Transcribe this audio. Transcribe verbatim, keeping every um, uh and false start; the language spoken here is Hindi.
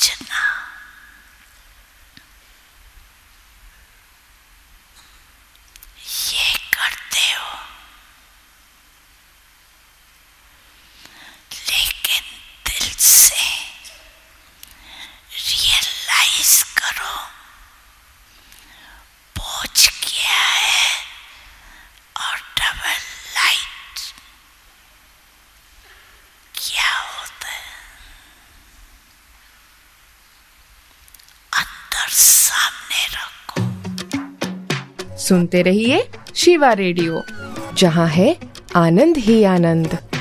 समझना। ये करते हो, लेकिन दिल से रियलाइज करो बोझ क्या है और डबल लाइट क्या होता है। अंदर सामने रखो। सुनते रहिए शिवा रेडियो, जहां है आनंद ही आनंद।